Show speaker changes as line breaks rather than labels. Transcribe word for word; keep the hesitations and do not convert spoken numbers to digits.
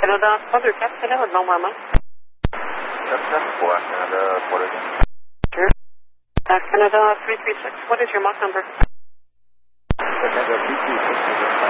Canada, other Cap Canada, no mama.
seven four, Canada, quarter.
Sure. Uh, Canada three three six, what is your Mach number?
Canada three three six.